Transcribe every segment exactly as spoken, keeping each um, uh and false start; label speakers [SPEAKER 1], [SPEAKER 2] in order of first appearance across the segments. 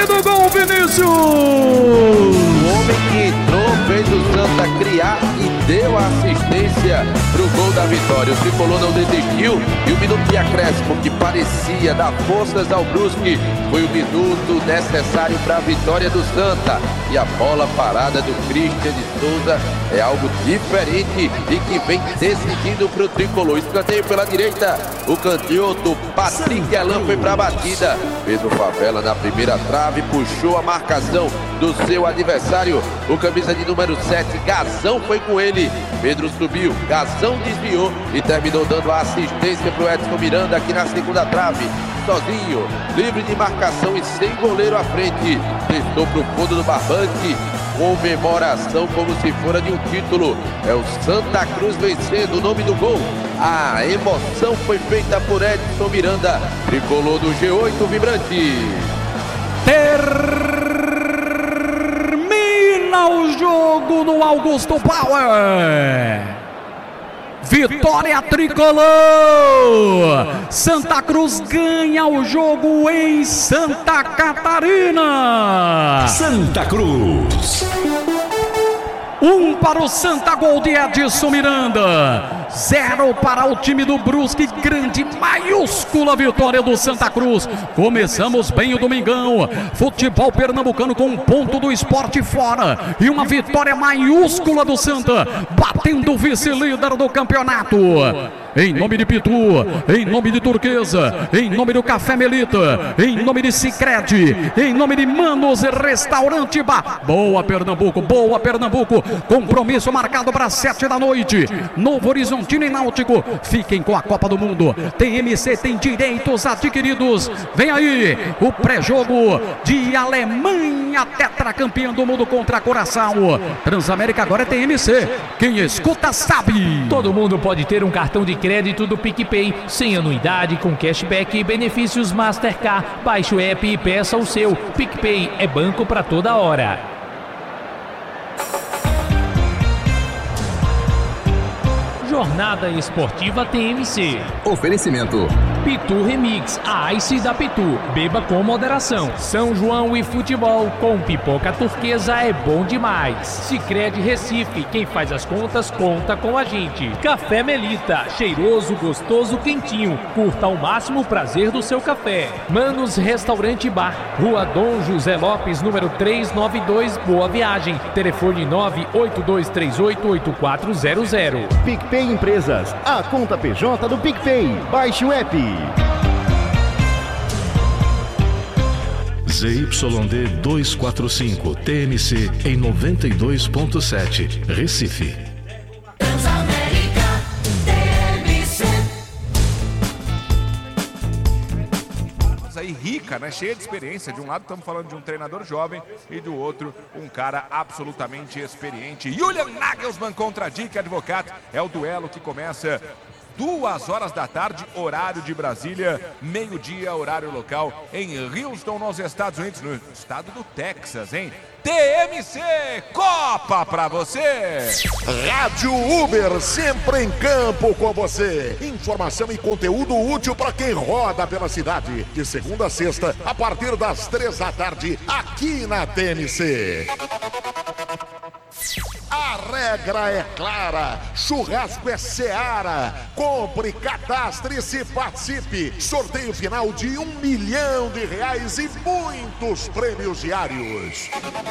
[SPEAKER 1] Do gol, Vinícius!
[SPEAKER 2] O homem que entrou, fez o Santa criar e deu a assistência pro gol da vitória. O tricolor não desistiu e o minuto de acréscimo que parecia dar forças ao Brusque foi o minuto necessário para a vitória do Santa. E a bola parada do Christian de Souza é algo diferente e que vem decidindo pro tricolor. Escanteio pela direita, o canhoto Patrick Elan foi para a batida. Pedro Favela na primeira trave, puxou a marcação do seu adversário. O camisa de número sete, Gazão, foi com ele. Pedro subiu, Gazão desviou e terminou dando a assistência para o Edson Miranda aqui na segunda trave. Sozinho, livre de marcação e sem goleiro à frente. Testou para o fundo do barbante. Comemoração como se fora de um título. É o Santa Cruz vencendo. O nome do gol, a emoção foi feita por Edson Miranda. Tricolor do G oito vibrante.
[SPEAKER 1] Termina o jogo no Augusto Bauer. Vitória tricolor! Santa Cruz ganha o jogo em Santa Catarina!
[SPEAKER 3] Santa Cruz!
[SPEAKER 1] Um para o Santa, gol de Edson Miranda. Zero para o time do Brusque. Grande, maiúscula vitória do Santa Cruz. Começamos bem o domingão. Futebol pernambucano com um ponto do Esporte fora. E uma vitória maiúscula do Santa, batendo o vice-líder do campeonato. Em nome de Pitu, em nome de Turquesa, em nome do Café Melita, em nome de Sicredi, em nome de Manos Restaurante Bar. Boa Pernambuco, boa Pernambuco. Compromisso marcado para sete da noite. Novo Horizontino e Náutico. Fiquem com a Copa do Mundo. T M C tem direitos adquiridos. Vem aí o pré-jogo de Alemanha, tetracampeã do mundo contra a Curaçao. Transamérica agora é T M C. Quem escuta sabe.
[SPEAKER 4] Todo mundo pode ter um cartão de crédito do PicPay, sem anuidade, com cashback e benefícios Mastercard. Baixe o app e peça o seu. PicPay é banco para toda hora. Jornada Esportiva T M C.
[SPEAKER 3] Oferecimento
[SPEAKER 4] Pitu Remix, a Ice da Pitu. Beba com moderação. São João e futebol com pipoca turquesa é bom demais. Sicredi Recife, quem faz as contas conta com a gente. Café Melita, cheiroso, gostoso, quentinho. Curta ao máximo o prazer do seu café. Manos Restaurante Bar, Rua Dom José Lopes, número trezentos e noventa e dois, Boa Viagem. Telefone nove oito dois três oito oito quatro zero zero.
[SPEAKER 5] PicPay Empresas, a conta P J do PicPay. Baixe o app.
[SPEAKER 3] Z Y D duzentos e quarenta e cinco, T M C em noventa e dois ponto sete, Recife.
[SPEAKER 6] Transamérica, T M C.
[SPEAKER 7] Aí rica, né? Cheia de experiência. De um lado estamos falando de um treinador jovem e do outro um cara absolutamente experiente. Julian Nagelsmann contra Dick Advocaat é o duelo que começa duas horas da tarde, horário de Brasília, meio-dia, horário local, em Houston, nos Estados Unidos, no estado do Texas, hein? T M C, Copa pra você!
[SPEAKER 8] Rádio Uber, sempre em campo com você. Informação e conteúdo útil para quem roda pela cidade. De segunda a sexta, a partir das três da tarde, aqui na T M C. A regra é clara, churrasco é Seara. Compre, cadastre-se, participe. Sorteio final de um milhão de reais e muitos prêmios diários.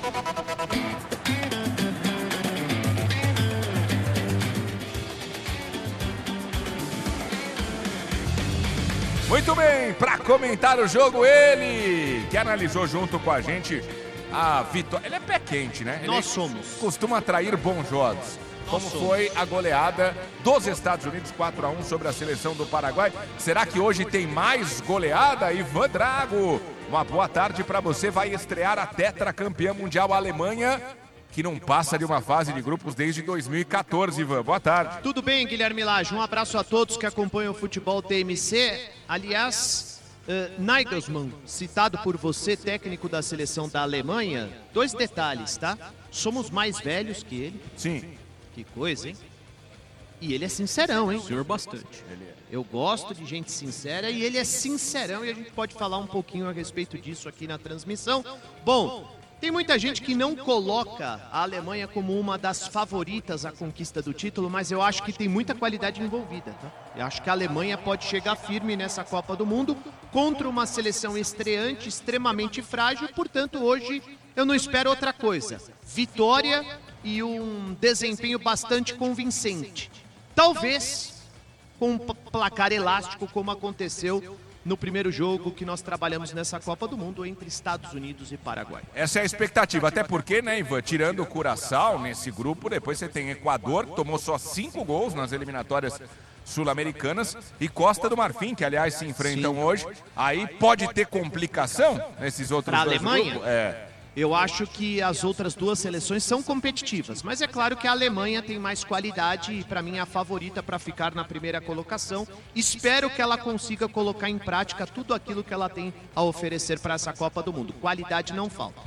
[SPEAKER 7] Muito bem, para comentar o jogo, ele que analisou junto com a gente a vitória. Ele é pé quente, né? Ele
[SPEAKER 9] Nós somos.
[SPEAKER 7] Costuma atrair bons jogos. Como
[SPEAKER 9] Nós
[SPEAKER 7] foi a goleada dos Estados Unidos quatro a um sobre a seleção do Paraguai. Será que hoje tem mais goleada? Ivan Drago, uma boa tarde para você. Vai estrear a tetracampeã mundial Alemanha, que não passa de uma fase de grupos desde dois mil e quatorze, Ivan. Boa tarde.
[SPEAKER 9] Tudo bem, Guilherme Lage? Um abraço a todos que acompanham o futebol T M C. Aliás, uh, Nagelsmann, citado por você, técnico da seleção da Alemanha. Dois detalhes, tá? Somos mais velhos que ele.
[SPEAKER 7] Sim.
[SPEAKER 9] Que coisa, hein? E ele é sincerão, hein?
[SPEAKER 10] Senhor bastante.
[SPEAKER 9] Eu gosto de gente sincera e ele é sincerão e a gente pode falar um pouquinho a respeito disso aqui na transmissão. Bom, tem muita gente que não coloca a Alemanha como uma das favoritas à conquista do título, mas eu acho que tem muita qualidade envolvida, tá? Eu acho que a Alemanha pode chegar firme nessa Copa do Mundo contra uma seleção estreante extremamente frágil, portanto hoje eu não espero outra coisa. Vitória e um desempenho bastante convincente. Talvez com um placar elástico como aconteceu no primeiro jogo que nós trabalhamos nessa Copa do Mundo entre Estados Unidos e Paraguai.
[SPEAKER 7] Essa é a expectativa, até porque, né, Ivan, tirando o Curaçao nesse grupo, depois você tem Equador, que tomou só cinco gols nas eliminatórias sul-americanas, e Costa do Marfim, que aliás se enfrentam Sim. hoje. Aí pode ter complicação nesses outros
[SPEAKER 9] pra
[SPEAKER 7] dois
[SPEAKER 9] Alemanha?
[SPEAKER 7] grupos? É.
[SPEAKER 9] Eu acho que as outras duas seleções são competitivas, mas é claro que a Alemanha tem mais qualidade e para mim é a favorita para ficar na primeira colocação. Espero que ela consiga colocar em prática tudo aquilo que ela tem a oferecer para essa Copa do Mundo. Qualidade não falta.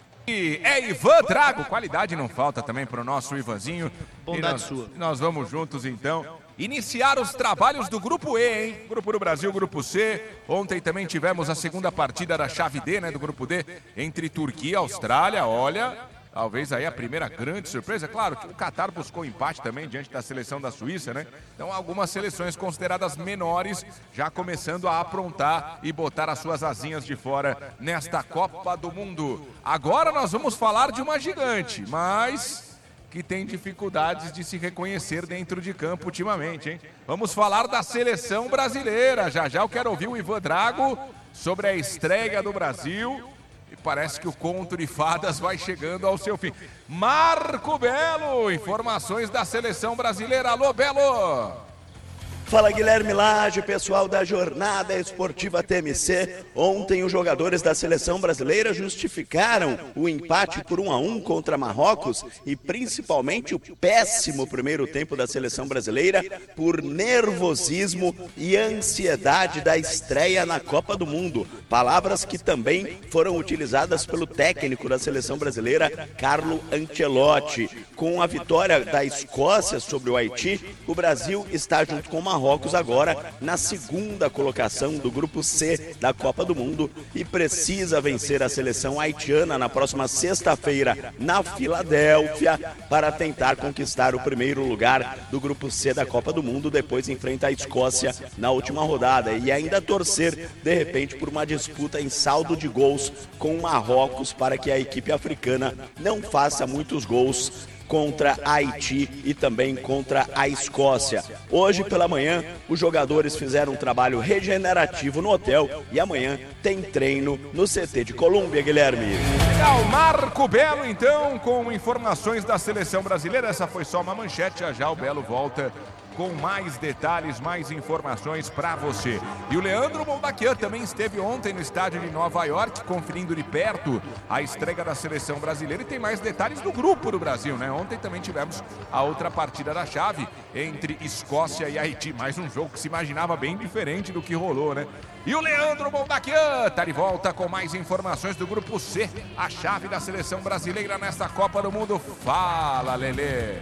[SPEAKER 7] E é Ivan Drago, qualidade não falta também para o nosso Ivanzinho.
[SPEAKER 9] Bondade
[SPEAKER 7] nós,
[SPEAKER 9] sua.
[SPEAKER 7] Nós vamos juntos então iniciar os trabalhos do Grupo E, hein? Grupo do Brasil, Grupo C. Ontem também tivemos a segunda partida da chave D, né, do Grupo D, entre Turquia e Austrália. Olha, talvez aí a primeira grande surpresa. Claro que o Catar buscou empate também diante da seleção da Suíça, né? Então algumas seleções consideradas menores já começando a aprontar e botar as suas asinhas de fora nesta Copa do Mundo. Agora nós vamos falar de uma gigante, mas que tem dificuldades de se reconhecer dentro de campo ultimamente, hein? Vamos falar da seleção brasileira. Já já eu quero ouvir o Ivan Drago sobre a estreia do Brasil. E parece que o conto de fadas vai chegando ao seu fim. Marco Belo, informações da seleção brasileira. Alô, Belo!
[SPEAKER 11] Fala, Guilherme Lage, pessoal da Jornada Esportiva T M C. Ontem os jogadores da seleção brasileira justificaram o empate por um a um contra Marrocos e principalmente o péssimo primeiro tempo da seleção brasileira por nervosismo e ansiedade da estreia na Copa do Mundo. Palavras que também foram utilizadas pelo técnico da seleção brasileira, Carlo Ancelotti. Com a vitória da Escócia sobre o Haiti, o Brasil está junto com o Marrocos agora na segunda colocação do Grupo C da Copa do Mundo e precisa vencer a seleção haitiana na próxima sexta-feira na Filadélfia para tentar conquistar o primeiro lugar do Grupo C da Copa do Mundo. Depois enfrenta a Escócia na última rodada e ainda torcer de repente por uma disputa em saldo de gols com o Marrocos para que a equipe africana não faça muitos gols contra Haiti e também contra a Escócia. Hoje pela manhã, os jogadores fizeram um trabalho regenerativo no hotel e amanhã tem treino no C T de Colômbia, Guilherme.
[SPEAKER 7] Legal, Marco Belo então com informações da seleção brasileira. Essa foi só uma manchete, já já o Belo volta com mais detalhes, mais informações para você. E o Leandro Moldaquian também esteve ontem no estádio de Nova York, conferindo de perto a estreia da seleção brasileira e tem mais detalhes do grupo do Brasil, né? Ontem também tivemos a outra partida da chave entre Escócia e Haiti, mais um jogo que se imaginava bem diferente do que rolou, né? E o Leandro Moldaquian tá de volta com mais informações do Grupo C, a chave da seleção brasileira nesta Copa do Mundo. Fala, Lelê!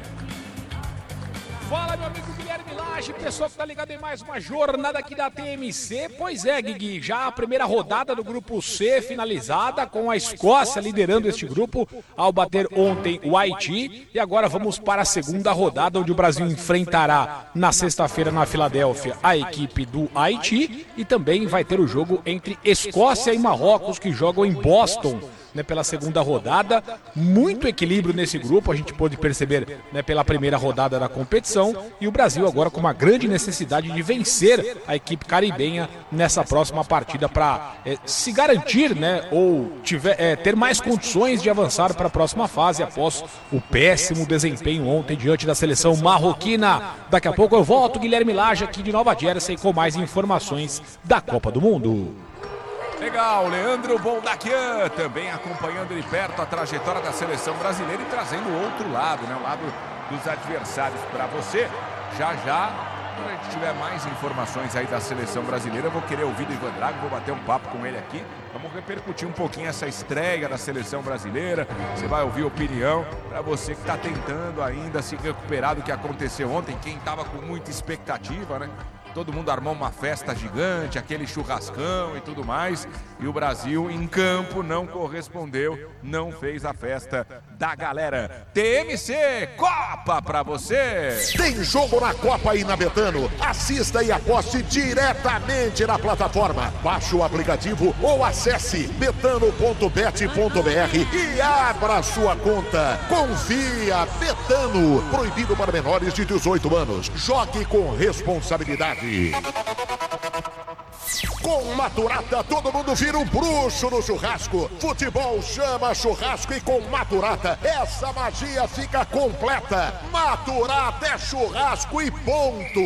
[SPEAKER 4] Fala, meu amigo Guilherme Lage, pessoal que tá ligado em mais uma jornada aqui da T M C. Pois é, Guigui, já a primeira rodada do Grupo C finalizada, com a Escócia liderando este grupo ao bater ontem o Haiti. E agora vamos para a segunda rodada, onde o Brasil enfrentará na sexta-feira na Filadélfia a equipe do Haiti. E também vai ter o jogo entre Escócia e Marrocos, que jogam em Boston, né, pela segunda rodada. Muito equilíbrio nesse grupo, a gente pôde perceber, né, pela primeira rodada da competição, e o Brasil agora com uma grande necessidade de vencer a equipe caribenha nessa próxima partida para é, se garantir, né, ou tiver, é, ter mais condições de avançar para a próxima fase após o péssimo desempenho ontem diante da seleção marroquina. Daqui a pouco eu volto, Guilherme Lage, aqui de Nova Jersey, com mais informações da Copa do Mundo.
[SPEAKER 7] Legal, Leandro Moldaquian também acompanhando de perto a trajetória da seleção brasileira e trazendo o outro lado, né? O lado dos adversários para você. Já já Quando a gente tiver mais informações aí da seleção brasileira, eu vou querer ouvir do Ivan Drago, vou bater um papo com ele aqui. Vamos repercutir um pouquinho essa estreia da seleção brasileira. Você vai ouvir opinião para você que está tentando ainda se recuperar do que aconteceu ontem. Quem estava com muita expectativa, né? Todo mundo armou uma festa gigante, aquele churrascão e tudo mais. E o Brasil, em campo, não correspondeu, não fez a festa da galera. T M C Copa pra você!
[SPEAKER 8] Tem jogo na Copa aí na Betano. Assista e aposte diretamente na plataforma. Baixe o aplicativo ou acesse betano ponto bet ponto br e abra sua conta. Confia, Betano. Proibido para menores de dezoito anos. Jogue com responsabilidade. Com Maturata, todo mundo vira um bruxo no churrasco. Futebol chama churrasco e com Maturata, essa magia fica completa. Maturata é churrasco e ponto.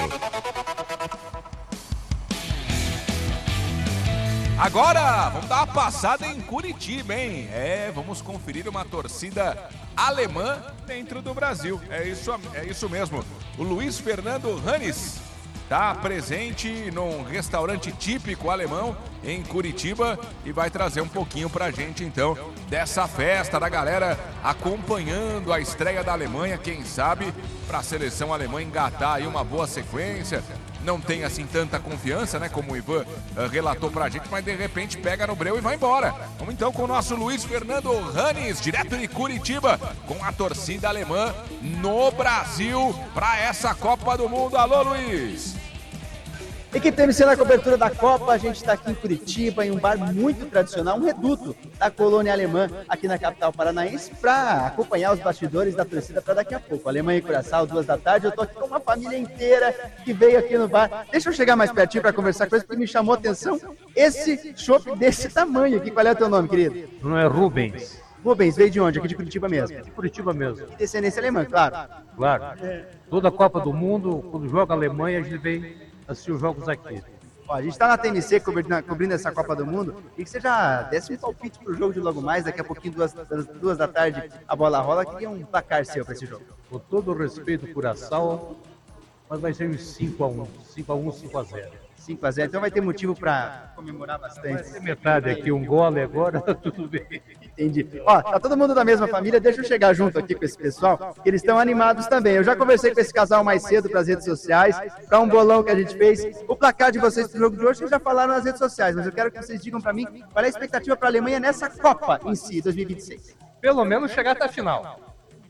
[SPEAKER 7] Agora, vamos dar uma passada em Curitiba, hein? É, vamos conferir uma torcida alemã dentro do Brasil. É isso, é isso mesmo. O Luiz Fernando Hannes está presente num restaurante típico alemão em Curitiba e vai trazer um pouquinho pra gente, então, dessa festa da galera acompanhando a estreia da Alemanha, quem sabe, para a seleção alemã engatar aí uma boa sequência. Não tem assim tanta confiança, né, como o Ivan uh, relatou pra gente, mas de repente pega no breu e vai embora. Vamos então com o nosso Luiz Fernando Hannes, direto de Curitiba, com a torcida alemã no Brasil para essa Copa do Mundo. Alô, Luiz!
[SPEAKER 10] Equipe T M C na cobertura da Copa, a gente está aqui em Curitiba, em um bar muito tradicional, um reduto da colônia alemã aqui na capital paranaense, para acompanhar os bastidores da torcida para daqui a pouco. Alemanha e Curaçao, duas da tarde, eu tô aqui com uma família inteira que veio aqui no bar. Deixa eu chegar mais pertinho para conversar com eles, porque me chamou a atenção esse chopp desse tamanho aqui. Qual é o teu nome, querido?
[SPEAKER 12] Não é Rubens.
[SPEAKER 10] Rubens, veio de onde? Aqui de Curitiba mesmo?
[SPEAKER 12] De Curitiba mesmo.
[SPEAKER 10] De descendência alemã, claro.
[SPEAKER 12] Claro. Toda a Copa do Mundo, quando joga a Alemanha, a gente vem assistir os jogos aqui.
[SPEAKER 10] Ó, a gente está na T M C cobrindo, cobrindo essa Copa do Mundo e que você já desse um palpite pro jogo de logo mais, daqui a pouquinho, duas, duas da tarde, a bola rola, queria um placar seu para esse jogo.
[SPEAKER 12] Com todo o respeito, Curaçao, mas vai ser uns cinco a um, cinco a um, cinco a zero.
[SPEAKER 10] cinco a zero, então vai ter motivo para comemorar bastante.
[SPEAKER 12] Vai ser metade aqui, um gole agora, tudo bem.
[SPEAKER 10] Entendi. Ó, tá todo mundo da mesma família, deixa eu chegar junto aqui com esse pessoal, que eles estão animados também. Eu já conversei com esse casal mais cedo para as redes sociais, para um bolão que a gente fez. O placar de vocês pro jogo de hoje, vocês já falaram nas redes sociais, mas eu quero que vocês digam para mim qual é a expectativa para a Alemanha nessa Copa em si, dois mil e vinte e seis.
[SPEAKER 12] Pelo menos chegar até a final.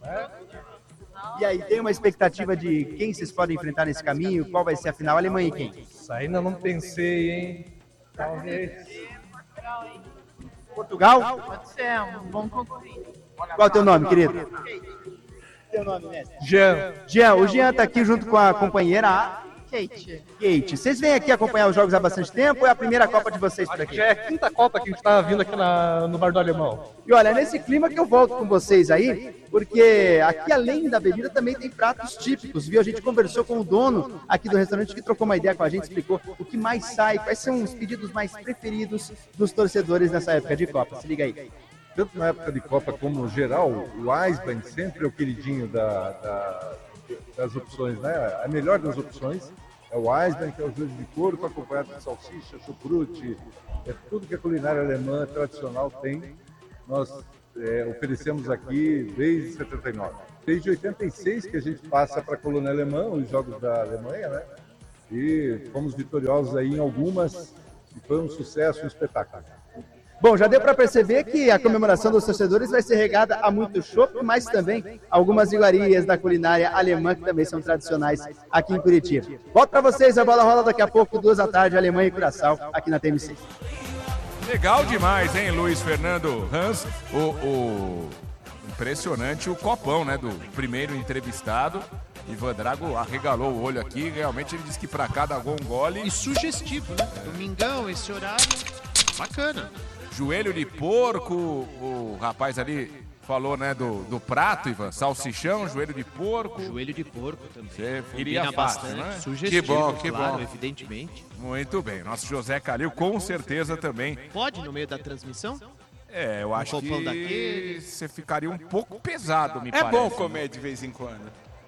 [SPEAKER 10] E aí, tem uma expectativa de quem vocês podem enfrentar nesse caminho? Qual vai ser a final? Alemanha e quem?
[SPEAKER 12] Isso ainda não pensei, hein? Talvez.
[SPEAKER 10] Portugal?
[SPEAKER 13] Pode ser, um bom concorrente.
[SPEAKER 10] Qual é o teu nome, querido? Teu nome, mestre?
[SPEAKER 12] Jean.
[SPEAKER 10] Jean, o Jean tá aqui junto com a companheira a
[SPEAKER 13] Kate.
[SPEAKER 10] Kate. Vocês vêm aqui acompanhar os jogos há bastante tempo ou é a primeira Copa de vocês por aqui?
[SPEAKER 12] Já é a quinta Copa que a gente tá vindo aqui na, no Bar do Alemão.
[SPEAKER 10] E olha, nesse clima que eu volto com vocês aí, porque aqui além da bebida também tem pratos típicos, viu? A gente conversou com o dono aqui do restaurante que trocou uma ideia com a gente, explicou o que mais sai, quais são os pedidos mais preferidos dos torcedores nessa época de Copa. Se liga aí.
[SPEAKER 14] Tanto na época de Copa como no geral, o Eisbein sempre é o queridinho da, da, das opções, né? A melhor das opções é o Eisbein, que é o joelho de porco, acompanhado de salsicha, chucrute, é tudo que a culinária alemã tradicional tem. Nós é, oferecemos aqui desde setenta e nove. Desde oitenta e seis que a gente passa para a colônia alemã, os jogos da Alemanha, né? E fomos vitoriosos aí em algumas, e foi um sucesso, um espetáculo.
[SPEAKER 10] Bom, já deu para perceber que a comemoração dos torcedores vai ser regada a muito chopp, mas também algumas iguarias da culinária alemã que também são tradicionais aqui em Curitiba. Volto para vocês, a bola rola daqui a pouco, duas da tarde, Alemanha e Curaçao, aqui na T M C.
[SPEAKER 7] Legal demais, hein, Luiz Fernando Hans? O, o... Impressionante o copão, né, do primeiro entrevistado. Ivan Drago arregalou o olho aqui, realmente ele disse que para cada gol um gole.
[SPEAKER 9] E sugestivo, né? Domingão, esse horário, bacana.
[SPEAKER 7] Joelho de porco, o rapaz ali falou, né, do, do prato, Ivan, salsichão, joelho de porco.
[SPEAKER 9] Joelho de porco também.
[SPEAKER 7] Você iria fácil, né?
[SPEAKER 9] Sugestivo,
[SPEAKER 7] que bom, que
[SPEAKER 9] claro,
[SPEAKER 7] bom.
[SPEAKER 9] Evidentemente.
[SPEAKER 7] Muito bem, nosso José Calil com certeza também.
[SPEAKER 9] Pode no meio da transmissão?
[SPEAKER 7] É, eu acho
[SPEAKER 9] um
[SPEAKER 7] que
[SPEAKER 9] daquele.
[SPEAKER 7] você ficaria um pouco pesado, me
[SPEAKER 15] é
[SPEAKER 7] parece.
[SPEAKER 15] É bom comer de vez em quando.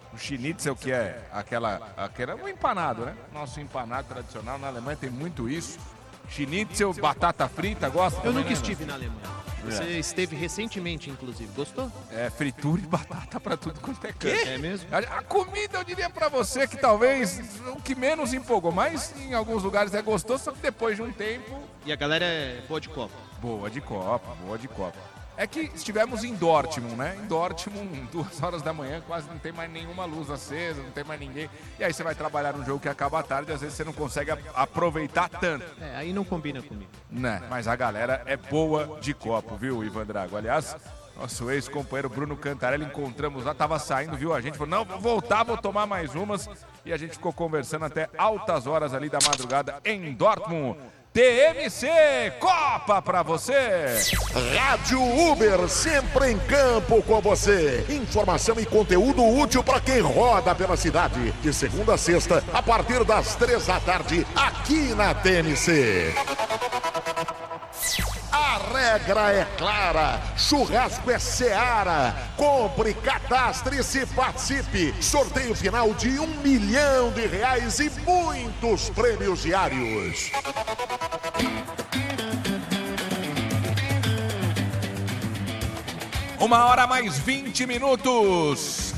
[SPEAKER 7] O schnitzel, que é aquela, aquela, um empanado, né? Nosso empanado tradicional na Alemanha tem muito isso. Schnitzel, batata frita, gosta?
[SPEAKER 9] Eu nunca
[SPEAKER 7] né?
[SPEAKER 9] estive na Alemanha. Você
[SPEAKER 7] É.
[SPEAKER 9] esteve recentemente, inclusive. Gostou?
[SPEAKER 7] É, fritura e batata pra tudo quanto é canto.
[SPEAKER 9] É mesmo?
[SPEAKER 7] A, a comida, eu diria pra você que talvez o que menos empolgou, mas em alguns lugares é gostoso, só que depois de um tempo...
[SPEAKER 9] E a galera é boa de copo.
[SPEAKER 7] Boa de copo, boa de copo. É que estivemos em Dortmund, né? Em Dortmund, duas horas da manhã, quase não tem mais nenhuma luz acesa, não tem mais ninguém. E aí você vai trabalhar num jogo que acaba à tarde, às vezes você não consegue a- aproveitar tanto.
[SPEAKER 9] É, aí não combina comigo.
[SPEAKER 7] Né? Mas a galera é boa de copo, viu, Ivan Drago? Aliás, nosso ex-companheiro Bruno Cantarelli, encontramos lá, tava saindo, viu a gente, falou, não, vou voltar, vou tomar mais umas. E a gente ficou conversando até altas horas ali da madrugada em Dortmund. T M C, Copa pra você!
[SPEAKER 8] Rádio Uber, sempre em campo com você. Informação e conteúdo útil para quem roda pela cidade. De segunda a sexta, a partir das três da tarde, aqui na T M C. A regra é clara, churrasco é Seara. Compre, cadastre-se, participe. Sorteio final de um milhão de reais e muitos prêmios diários.
[SPEAKER 7] Uma hora mais vinte minutos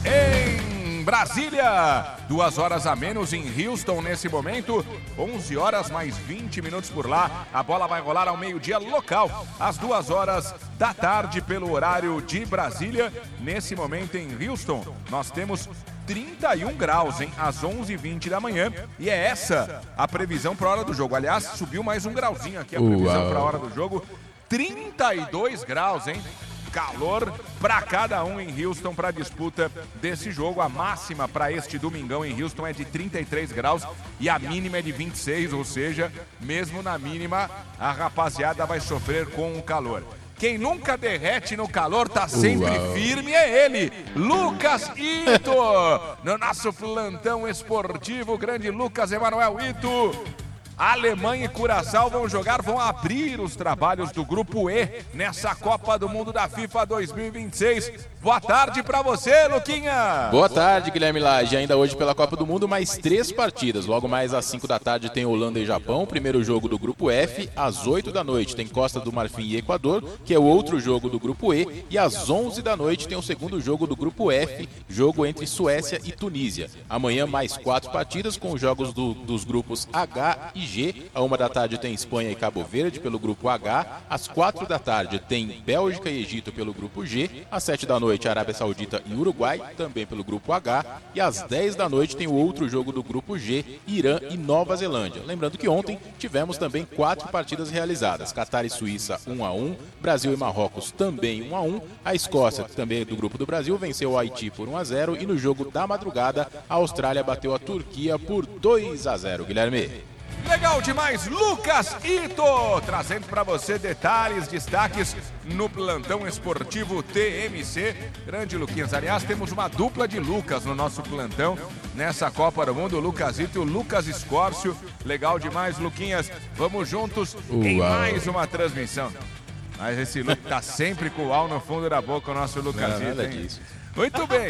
[SPEAKER 7] em Brasília. Duas horas a menos em Houston nesse momento. onze horas mais vinte minutos por lá. A bola vai rolar ao meio-dia local, às duas horas da tarde, pelo horário de Brasília. Nesse momento em Houston, nós temos trinta e um graus, hein? Às onze e vinte da manhã. E é essa a previsão para a hora do jogo. Aliás, subiu mais um grauzinho aqui a previsão para a hora do jogo. trinta e dois graus, hein? Calor para cada um em Houston para a disputa desse jogo. A máxima para este domingão em Houston é de trinta e três graus e a mínima é de vinte e seis, ou seja, mesmo na mínima, a rapaziada vai sofrer com o calor. Quem nunca derrete no calor, tá sempre
[SPEAKER 15] Uau.
[SPEAKER 7] firme, é ele, Lucas Ito, no nosso plantão esportivo, grande Lucas Emanuel Ito. Alemanha e Curaçao vão jogar, vão abrir os trabalhos do Grupo E nessa Copa do Mundo da FIFA dois mil e vinte e seis. Boa tarde pra você, Luquinha.
[SPEAKER 15] Boa tarde, Guilherme Lage. Ainda hoje pela Copa do Mundo, mais três partidas. Logo mais às cinco da tarde tem Holanda e Japão, primeiro jogo do Grupo F. Às oito da noite tem Costa do Marfim e Equador, que é o outro jogo do Grupo E. E às onze da noite tem o segundo jogo do Grupo F, jogo entre Suécia e Tunísia. Amanhã mais quatro partidas com os jogos do- dos grupos H e G. À uma da tarde tem Espanha e Cabo Verde pelo Grupo H. Às quatro da tarde tem Bélgica e Egito pelo Grupo G. Às sete da noite Arábia Saudita e Uruguai, também pelo Grupo H. E às dez da noite tem o outro jogo do Grupo G, Irã e Nova Zelândia. Lembrando que ontem tivemos também quatro partidas realizadas. Catar e Suíça um a um, Brasil e Marrocos também um a um. A Escócia, também do grupo do Brasil, venceu o Haiti por um a zero. E no jogo da madrugada, a Austrália bateu a Turquia por dois a zero. Guilherme.
[SPEAKER 7] Legal demais, Lucas Ito, trazendo para você detalhes, destaques no plantão esportivo T M C. Grande Luquinhas, aliás, temos uma dupla de Lucas no nosso plantão nessa Copa do Mundo, o Lucas Ito e o Lucas Escórcio. Legal demais, Luquinhas, vamos juntos em
[SPEAKER 15] Uau.
[SPEAKER 7] mais uma transmissão. Mas esse Lucas tá sempre com o al no fundo da boca, o nosso Lucas
[SPEAKER 15] Não,
[SPEAKER 7] Ito,
[SPEAKER 15] nada
[SPEAKER 7] hein?
[SPEAKER 15] disso.
[SPEAKER 7] Muito bem.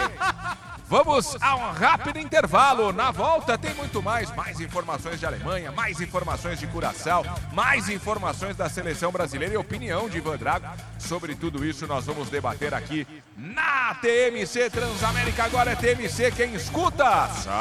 [SPEAKER 7] Vamos a um rápido intervalo. Na volta tem muito mais. Mais informações de Alemanha, mais informações de Curaçao, mais informações da seleção brasileira e opinião de Ivan Drago. Sobre tudo isso nós vamos debater aqui na T M C Transamérica. Agora é T M C quem escuta.